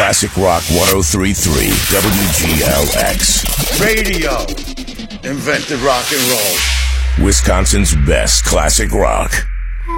Classic Rock 103.3 WGLX. Radio invented rock and roll. Wisconsin's best classic rock.